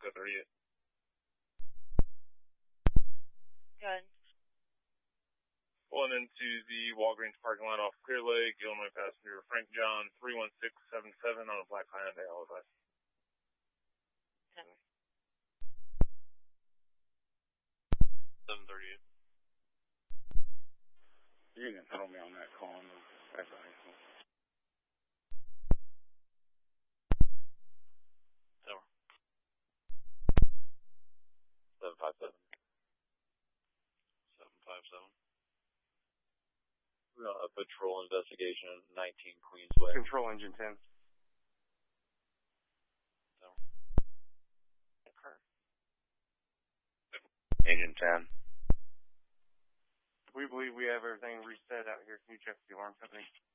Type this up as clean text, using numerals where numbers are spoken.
Echo 38. Good. Pulling into the Walgreens parking lot off Clear Lake, Illinois passenger Frank John 31677 on a black Hyundai Halifax. 738. You can throw me on that call. That's all right. 757. 757. We're on a patrol investigation at 19 Queensway. Control engine 10. Engine 10. We believe we have everything reset out here. Can you check the alarm company?